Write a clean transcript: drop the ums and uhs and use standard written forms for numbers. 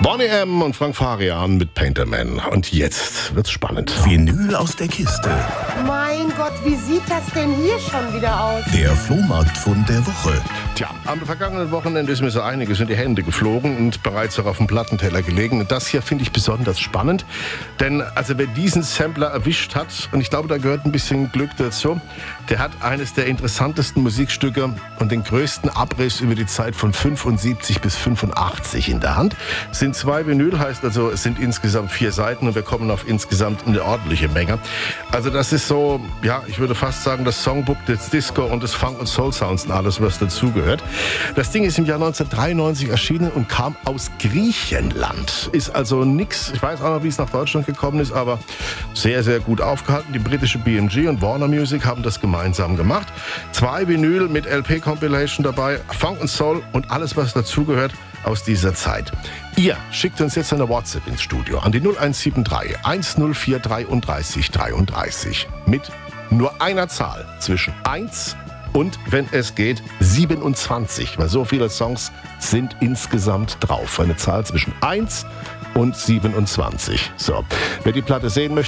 Boney M. und Frank Farian mit Painterman. Und jetzt wird's spannend. Vinyl aus der Kiste. Mein Gott, wie sieht das denn hier schon wieder aus? Der Flohmarktfund der Woche. Tja, am vergangenen Wochenende ist mir so einiges in die Hände geflogen und bereits auch auf dem Plattenteller gelegen. Und das hier finde ich besonders spannend. Denn wer diesen Sampler erwischt hat, und ich glaube, da gehört ein bisschen Glück dazu, der hat eines der interessantesten Musikstücke und den größten Abriss über die Zeit von 75 bis 85 in der Hand. Es sind 2 Vinyl, heißt also, es sind insgesamt 4 Seiten und wir kommen auf insgesamt eine ordentliche Menge. Also das ist so, ja, ich würde fast sagen, das Songbook des Disco und des Funk- und Soul-Sounds und alles, was dazugehört. Das Ding ist im Jahr 1993 erschienen und kam aus Griechenland. Ist also nix, ich weiß auch noch, wie es nach Deutschland gekommen ist, aber sehr, sehr gut aufgehalten. Die britische BMG und Warner Music haben das gemeinsam gemacht. 2 Vinyl mit LP-Compilation dabei, Funk und Soul und alles, was dazugehört aus dieser Zeit. Ihr schickt uns jetzt eine WhatsApp ins Studio an die 0173 104 33 33 mit nur einer Zahl zwischen 1 und, wenn es geht, 27. Weil so viele Songs sind insgesamt drauf. Eine Zahl zwischen 1 und 27. So, wer die Platte sehen möchte,